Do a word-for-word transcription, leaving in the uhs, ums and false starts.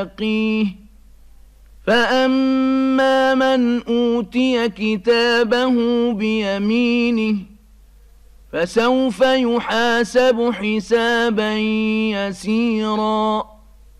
يقيه فأما من أوتي كتابه بيمينه فسوف يحاسب حسابا يسيرا